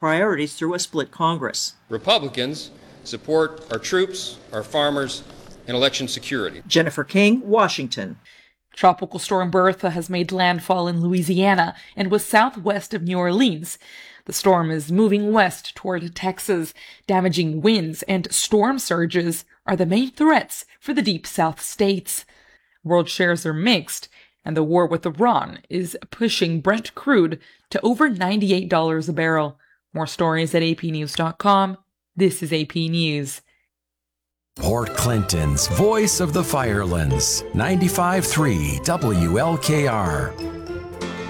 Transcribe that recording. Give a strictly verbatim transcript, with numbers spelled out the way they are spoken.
priorities through a split Congress. Republicans support our troops, our farmers, and election security. Jennifer King, Washington. Tropical Storm Bertha has made landfall in Louisiana and was southwest of New Orleans. The storm is moving west toward Texas. Damaging winds and storm surges are the main threats for the Deep South states. World shares are mixed, and the war with Iran is pushing Brent crude to over ninety-eight dollars a barrel. More stories at A P news dot com. This is A P News. Port Clinton's Voice of the Firelands, ninety-five point three W L K R.